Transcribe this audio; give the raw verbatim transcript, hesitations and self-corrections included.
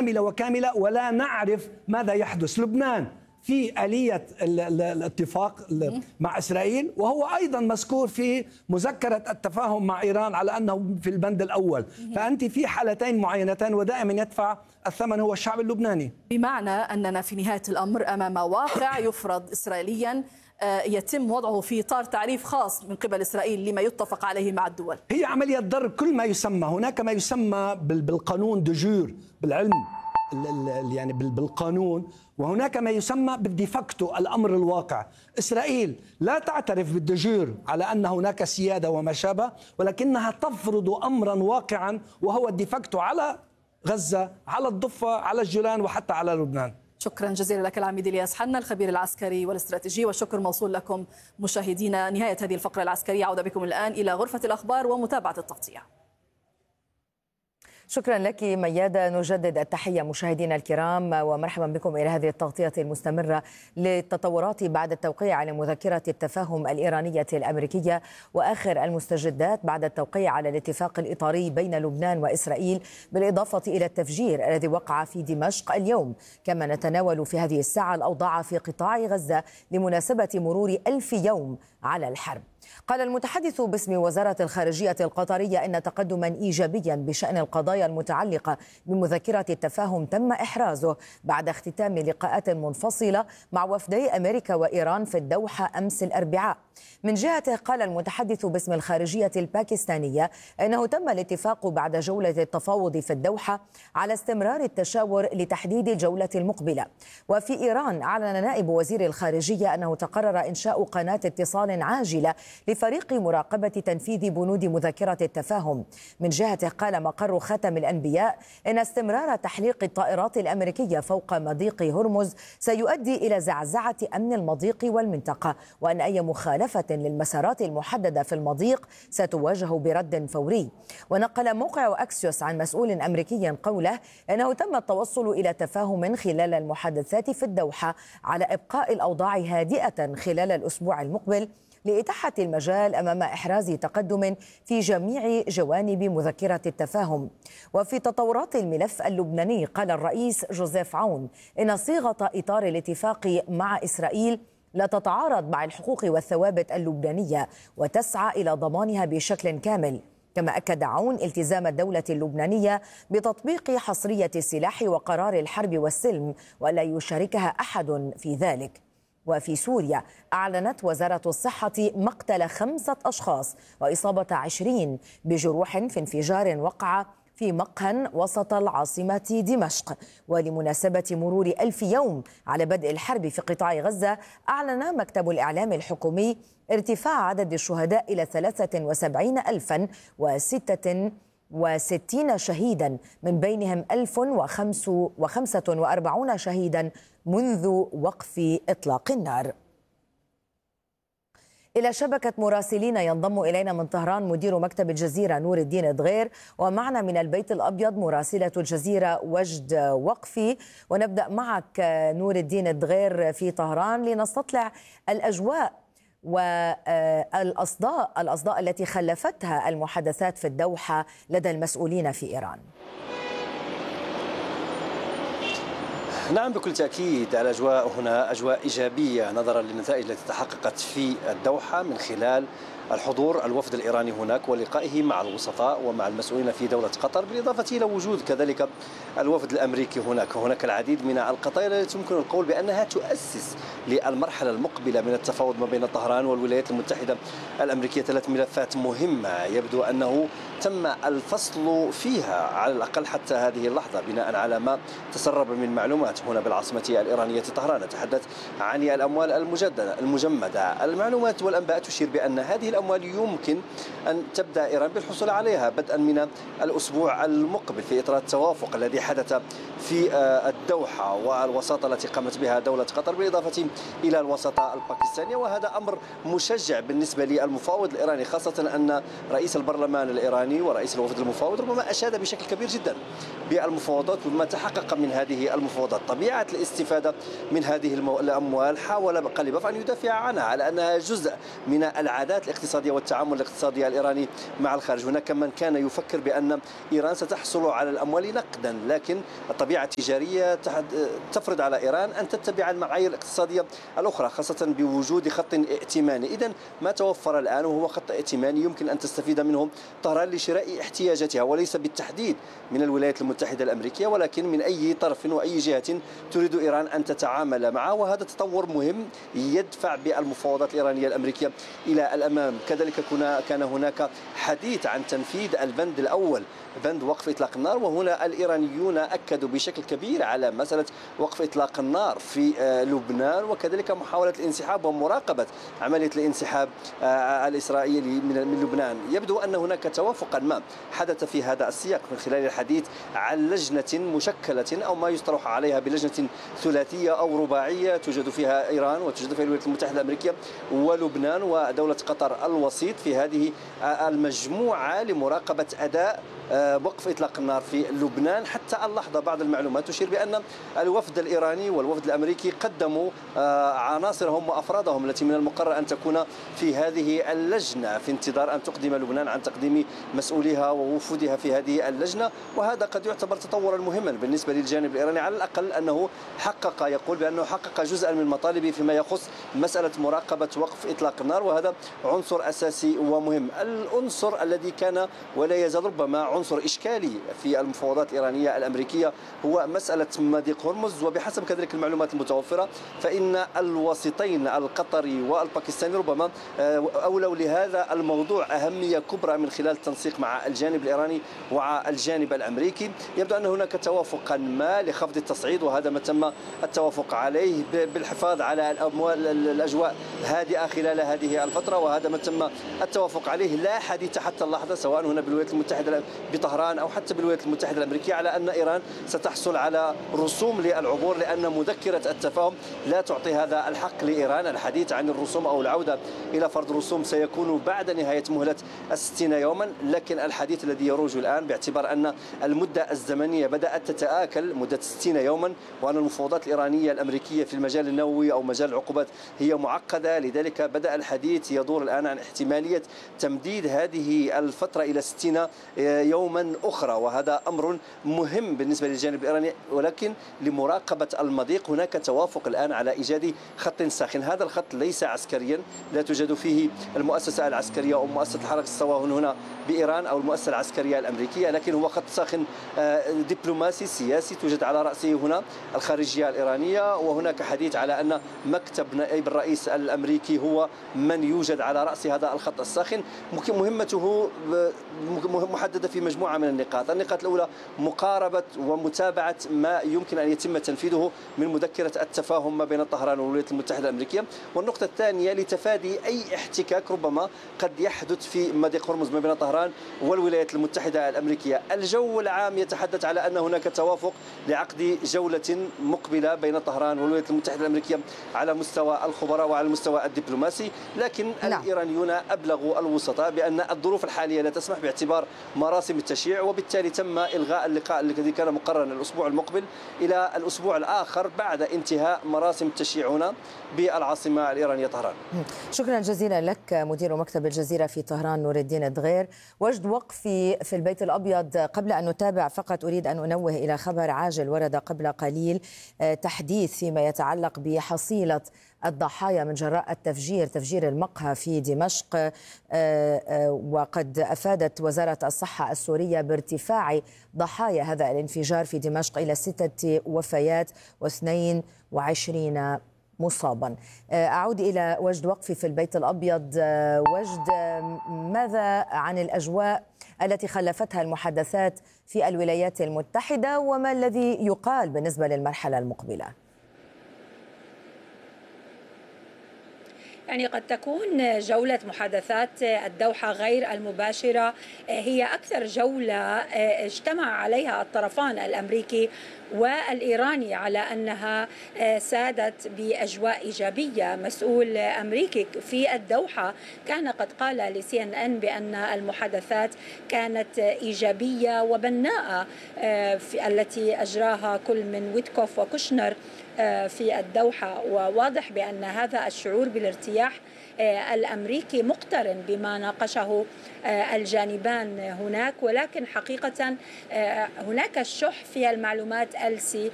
شاملة وكاملة ولا نعرف ماذا يحدث. لبنان في آلية الاتفاق مع إسرائيل، وهو أيضا مذكور في مذكرة التفاهم مع إيران على أنه في البند الأول. فأنت في حالتين معينتين، ودائما يدفع الثمن هو الشعب اللبناني. بمعنى أننا في نهاية الأمر أمام واقع يفرض إسرائيليا يتم وضعه في إطار تعريف خاص من قبل إسرائيل لما يتفق عليه مع الدول. هي عملية ضرب كل ما يسمى، هناك ما يسمى بالقانون دجور بالعلم يعني بالقانون، وهناك ما يسمى بالديفاكتو الأمر الواقع. إسرائيل لا تعترف بالدجور على أن هناك سيادة وما شابه، ولكنها تفرض أمرا واقعا وهو الديفاكتو على غزة، على الضفة، على الجولان، وحتى على لبنان. شكرا جزيلا لك العميد الياس حنا الخبير العسكري والاستراتيجي، والشكر موصول لكم مشاهدينا. نهاية هذه الفقرة العسكرية، عودة بكم الآن إلى غرفة الأخبار ومتابعة التغطية. شكرا لك ميادة. نجدد التحية مشاهدينا الكرام ومرحبا بكم إلى هذه التغطية المستمرة للتطورات بعد التوقيع على مذكرة التفاهم الإيرانية الأمريكية وآخر المستجدات بعد التوقيع على الاتفاق الإطاري بين لبنان وإسرائيل، بالإضافة إلى التفجير الذي وقع في دمشق اليوم. كما نتناول في هذه الساعة الأوضاع في قطاع غزة لمناسبة مرور ألف يوم على الحرب. قال المتحدث باسم وزارة الخارجية القطرية إن تقدما إيجابيا بشأن القضايا المتعلقة بمذكرة التفاهم تم إحرازه بعد اختتام لقاءات منفصلة مع وفدي أمريكا وإيران في الدوحة أمس الأربعاء. من جهته قال المتحدث باسم الخارجية الباكستانية إنه تم الاتفاق بعد جولة التفاوض في الدوحة على استمرار التشاور لتحديد الجولة المقبلة. وفي إيران أعلن نائب وزير الخارجية أنه تقرر إنشاء قناة اتصال عاجلة لفريق مراقبة تنفيذ بنود مذكرة التفاهم. من جهته قال مقر ختم الأنبياء إن استمرار تحليق الطائرات الأمريكية فوق مضيق هرمز سيؤدي إلى زعزعة أمن المضيق والمنطقة، وأن أي مخالفة للمسارات المحددة في المضيق ستواجه برد فوري. ونقل موقع أكسيوس عن مسؤول أمريكي قوله أنه تم التوصل إلى تفاهم خلال المحادثات في الدوحة على إبقاء الأوضاع هادئة خلال الأسبوع المقبل لإتاحة المجال أمام إحراز تقدم في جميع جوانب مذكرة التفاهم. وفي تطورات الملف اللبناني قال الرئيس جوزيف عون إن صيغة إطار الاتفاق مع إسرائيل لا تتعارض مع الحقوق والثوابت اللبنانية وتسعى إلى ضمانها بشكل كامل. كما أكد عون التزام الدولة اللبنانية بتطبيق حصرية السلاح وقرار الحرب والسلم ولا يشاركها أحد في ذلك. وفي سوريا أعلنت وزارة الصحة مقتل خمسة أشخاص وإصابة عشرين بجروح في انفجار وقع في مقهى وسط العاصمة دمشق. ولمناسبة مرور ألف يوم على بدء الحرب في قطاع غزة، أعلن مكتب الإعلام الحكومي ارتفاع عدد الشهداء إلى ثلاثة وسبعين ألفا وستة وستين شهيدا، من بينهم ألف وخمسة وأربعين شهيدا منذ وقف إطلاق النار. إلى شبكة مراسلين ينضم إلينا من طهران مدير مكتب الجزيرة نور الدين دغير، ومعنا من البيت الأبيض مراسلة الجزيرة وجد وقفي. ونبدأ معك نور الدين دغير في طهران لنستطلع الأجواء والأصداء الأصداء التي خلفتها المحادثات في الدوحة لدى المسؤولين في إيران. نعم بكل تأكيد الأجواء هنا أجواء إيجابية نظرا للنتائج التي تحققت في الدوحة من خلال الحضور الوفد الإيراني هناك ولقائه مع الوسطاء ومع المسؤولين في دولة قطر، بالإضافة إلى وجود كذلك الوفد الأمريكي هناك. هناك العديد من القضايا التي يمكن القول بأنها تؤسس للمرحلة المقبلة من التفاوض ما بين طهران والولايات المتحدة الأمريكية. ثلاث ملفات مهمة يبدو أنه تم الفصل فيها على الأقل حتى هذه اللحظة بناء على ما تسرب من معلومات هنا بالعاصمة الإيرانية طهران. نتحدث عن الأموال المجددة المجمدة. المعلومات والأنباء تشير بأن هذه الأموال يمكن أن تبدأ إيران بالحصول عليها بدءا من الأسبوع المقبل في إطار التوافق الذي حدث في الدوحة والوساطة التي قامت بها دولة قطر بالإضافة إلى الوساطة الباكستانية. وهذا أمر مشجع بالنسبة للمفاوض الإيراني، خاصة أن رئيس البرلمان الإيراني ورئيس الوفد المفاوض ربما أشاد بشكل كبير جدا بالمفاوضات وما تحقق من هذه المفاوضات. طبيعة الاستفادة من هذه الأموال حاول قليبوف أن يدافع عنها على أنها جزء من العادات الاقتصادية والتعامل الاقتصادي الإيراني مع الخارج. هناك من كان يفكر بأن إيران ستحصل على الأموال نقدا، لكن طبيعة طبيعة تجارية تفرض على إيران أن تتبع المعايير الاقتصادية الأخرى، خاصة بوجود خط ائتماني. إذن ما توفر الآن وهو خط ائتماني يمكن أن تستفيد منه طهران لشراء احتياجاتها، وليس بالتحديد من الولايات المتحدة الأمريكية ولكن من أي طرف وأي جهة تريد إيران أن تتعامل معه. وهذا تطور مهم يدفع بالمفاوضات الإيرانية الأمريكية إلى الأمام. كذلك كان هناك حديث عن تنفيذ البند الأول، بند وقف إطلاق النار، وهنا الإيرانيون أكدوا بشكل كبير على مسألة وقف إطلاق النار في لبنان، وكذلك محاولة الانسحاب ومراقبة عملية الانسحاب الإسرائيلي من لبنان. يبدو أن هناك توافقا ما حدث في هذا السياق من خلال الحديث عن لجنة مشكلة أو ما يصطلح عليها بلجنة ثلاثية أو رباعية، توجد فيها إيران وتوجد فيها الولايات المتحدة الأمريكية ولبنان ودولة قطر الوسيط في هذه المجموعة لمراقبة أداء وقف إطلاق النار في لبنان. حتى اللحظة بعض المعلومات تشير بأن الوفد الإيراني والوفد الأمريكي قدموا عناصرهم وأفرادهم التي من المقرر أن تكون في هذه اللجنة في انتظار أن تقدم لبنان عن تقديم مسؤوليها ووفودها في هذه اللجنة. وهذا قد يعتبر تطورا مهما بالنسبة للجانب الإيراني، على الأقل أنه حقق، يقول بأنه حقق جزءا من مطالبه فيما يخص مسألة مراقبة وقف إطلاق النار، وهذا عنصر أساسي ومهم. العنصر الذي كان ولا يزال ربما عنصر إشكالي في المفاوضات الإيرانية الأمريكية هو مسألة مضيق هرمز. وبحسب كذلك المعلومات المتوفرة فإن الوسيطين القطري والباكستاني ربما أولوا لهذا الموضوع أهمية كبرى من خلال التنسيق مع الجانب الإيراني ومع الجانب الأمريكي. يبدو أن هناك توافقا ما لخفض التصعيد، وهذا ما تم التوافق عليه بالحفاظ على الأموال الأجواء هادئة خلال هذه الفترة، وهذا ما تم التوافق عليه. لا حديث حتى اللحظة سواء هنا بالولايات المتحدة بطهران أو حتى بالولايات المتحدة الأمريكية على أن إيران ستحصل على رسوم للعبور، لأن مذكرة التفاهم لا تعطي هذا الحق لإيران. الحديث عن الرسوم أو العودة إلى فرض رسوم سيكون بعد نهاية مهلة الستين يوما، لكن الحديث الذي يروج الآن باعتبار أن المدة الزمنية بدأت تتآكل مدة ستين يوما، وأن المفاوضات الإيرانية الأمريكية في المجال النووي أو مجال العقوبات هي معقدة، لذلك بدأ الحديث يدور الآن عن احتمالية تمديد هذه الفترة إلى ستين يوما أخرى، وهذا أمر مهم بالنسبة للجانب الإيراني. ولكن لمراقبة المضيق هناك توافق الآن على إيجاد خط ساخن. هذا الخط ليس عسكريا، لا توجد فيه المؤسسة العسكرية أو مؤسسة الحركة التظاهر هنا بإيران أو المؤسسة العسكرية الأمريكية، لكن هو خط ساخن دبلوماسي سياسي توجد على رأسه هنا الخارجية الإيرانية، وهناك حديث على أن مكتب نائب الرئيس الأمريكي هو من يوجد على رأس هذا الخط الساخن. مهمته محددة في مجموعة من النقاط. النقاط الأولى مقاربة ومتابعة ما يمكن أن يتم تنفيذه من مذكرة التفاهم ما بين طهران والولايات المتحدة الأمريكية، والنقطة الثانية لتفادي أي احتكاك ربما قد يحدث في مضيق هرمز ما بين طهران والولايات المتحدة الأمريكية. الجو العام يتحدث على أن هناك توافق لعقد جولة مقبلة بين طهران والولايات المتحدة الأمريكية على مستوى الخبراء وعلى المستوى الدبلوماسي، لكن لا. الإيرانيون أبلغوا الوسطاء بأن الظروف الحالية لا تسمح باعتبار مراسم التشييع، وبالتالي تم إلغاء اللقاء الذي كان مقررا الأسبوع المقبل إلى الأسبوع الآخر بعد انتهاء مراسم التشييع هنا بالعاصمة الإيرانية طهران. شكرا جزيلا لك مدير مكتب الجزيرة في طهران نور الدين الدغير. وجد وقفي في البيت الأبيض. قبل أن نتابع فقط أريد أن أنوه إلى خبر عاجل ورد قبل قليل، تحديث فيما يتعلق بحصيلة الضحايا من جراء التفجير تفجير المقهى في دمشق، وقد أفادت وزارة الصحة السورية بارتفاع ضحايا هذا الانفجار في دمشق إلى ستة وفيات واثنين وعشرين مصابا. أعود إلى وجد وقفي في البيت الأبيض. وجد، ماذا عن الأجواء التي خلفتها المحادثات في الولايات المتحدة وما الذي يقال بالنسبة للمرحلة المقبلة؟ يعني قد تكون جولة محادثات الدوحة غير المباشرة هي أكثر جولة اجتمع عليها الطرفان الأمريكي والإيراني على أنها سادت بأجواء إيجابية. مسؤول أمريكي في الدوحة كان قد قال لسي ان ان بأن المحادثات كانت إيجابية وبناءة التي أجراها كل من ويتكوف وكوشنر في الدوحة، وواضح بأن هذا الشعور بالارتياح الأمريكي مقترن بما ناقشه الجانبان هناك، ولكن حقيقة هناك الشح في المعلومات ألسي